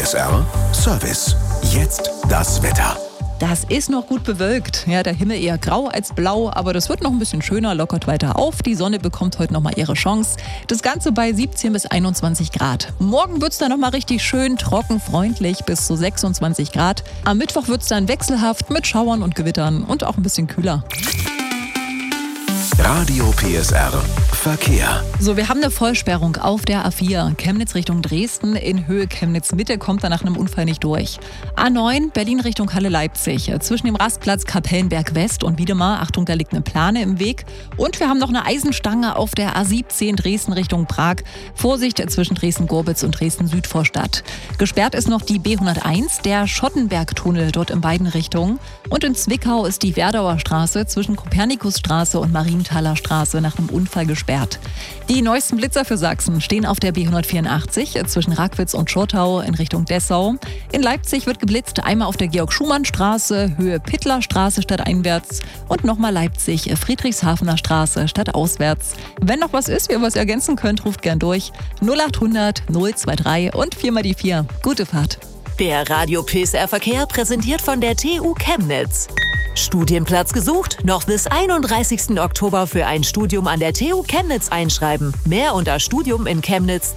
PSR Service. Jetzt das Wetter. Das ist noch gut bewölkt. Ja, der Himmel eher grau als blau, aber das wird noch ein bisschen schöner, lockert weiter auf. Die Sonne bekommt heute nochmal ihre Chance. Das Ganze bei 17 bis 21 Grad. Morgen wird es dann nochmal richtig schön, trocken, freundlich bis zu 26 Grad. Am Mittwoch wird es dann wechselhaft mit Schauern und Gewittern und auch ein bisschen kühler. Radio PSR Verkehr. So, wir haben eine Vollsperrung auf der A4 Chemnitz Richtung Dresden. In Höhe Chemnitz Mitte kommt da nach einem Unfall nicht durch. A9 Berlin Richtung Halle-Leipzig. Zwischen dem Rastplatz Kapellenberg West und Wiedemar. Achtung, da liegt eine Plane im Weg. Und wir haben noch eine Eisenstange auf der A17 Dresden Richtung Prag. Vorsicht zwischen Dresden-Gorbitz und Dresden-Südvorstadt. Gesperrt ist noch die B101, der Schottenbergtunnel dort in beiden Richtungen. Und in Zwickau ist die Werdauer Straße zwischen Kopernikusstraße und Marienthaler Straße nach einem Unfall gesperrt. Die neuesten Blitzer für Sachsen stehen auf der B184 zwischen Rackwitz und Schortau in Richtung Dessau. In Leipzig wird geblitzt, einmal auf der Georg-Schumann-Straße, Höhe Pittler-Straße stadteinwärts und nochmal Leipzig, Friedrichshafener Straße stadtauswärts. Wenn noch was ist, wie ihr was ergänzen könnt, ruft gern durch. 0800 023 und 4 mal die 4. Gute Fahrt. Der Radio PSR Verkehr präsentiert von der TU Chemnitz. Studienplatz gesucht? Noch bis 31. Oktober für ein Studium an der TU Chemnitz einschreiben. Mehr unter Studium in Chemnitz